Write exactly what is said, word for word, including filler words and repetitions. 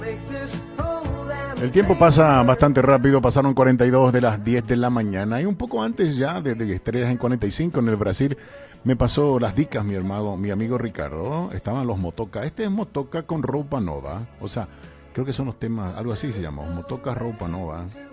El tiempo pasa bastante rápido, pasaron cuarenta y dos de las diez de la mañana y un poco antes ya, desde estrellas en cuarenta y cinco en el Brasil, me pasó las dicas mi hermano, mi amigo Ricardo, estaban los motoca, este es motoca con roupa nova, o sea, creo que son los temas, algo así se llama, motoca roupa nova.